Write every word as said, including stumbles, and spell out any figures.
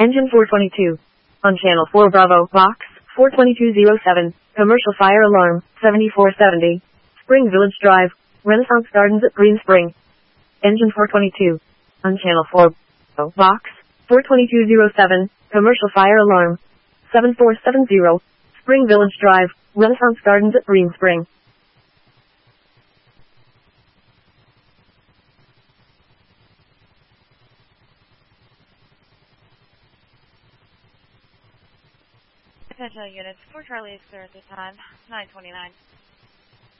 Engine four twenty-two. On channel four Bravo, box four two two zero seven, commercial fire alarm, seventy-four seventy. Spring Village Drive, Renaissance Gardens at Green Spring. Engine four twenty-two. On channel four Bravo, box four two two zero seven, commercial fire alarm, seven four seven zero. Spring Village Drive, Renaissance Gardens at Green Spring. Attention units, for Charlie is clear at this time, nine twenty-nine.